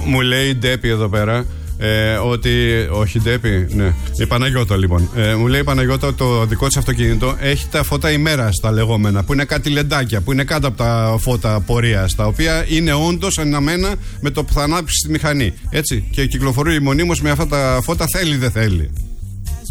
Μου λέει η Ντέπη εδώ πέρα. Ότι. Όχι, Ντέπη, ναι. Η Παναγιώτα, λοιπόν. Μου λέει η Παναγιώτα ότι το δικό της αυτοκίνητο έχει τα φώτα ημέρας, τα λεγόμενα, που είναι κάτι λεντάκια, που είναι κάτω από τα φώτα πορείας, τα οποία είναι όντως εναμένα με το που θα ανάψει τη μηχανή. Έτσι. Και κυκλοφορεί μονίμως με αυτά τα φώτα, θέλει δεν θέλει.